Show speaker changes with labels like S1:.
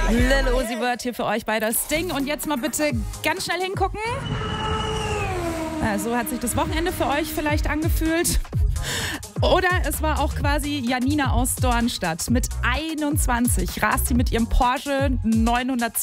S1: Lil Uzi Vert hier für euch bei das Ding. Und jetzt mal bitte ganz schnell hingucken. So hat sich das Wochenende für euch vielleicht angefühlt. Oder es war auch quasi Janina aus Dornstadt. Mit 21 rast sie mit ihrem Porsche 912